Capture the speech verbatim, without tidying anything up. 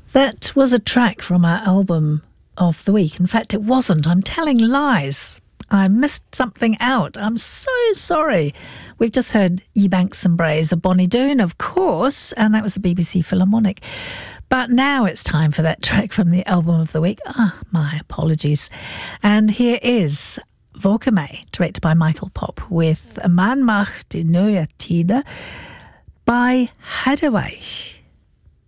That was a track from our album of the week. In fact, it wasn't. I'm telling lies. I missed something out. I'm so sorry. We've just heard Ye Banks and Braes of Bonnie Doon, of course, and that was the B B C Philharmonic. But now it's time for that track from the album of the week. Ah, my apologies. And here is Volke May, directed by Michael Pop, with A Man Mag die Neue Tide by Hadaway.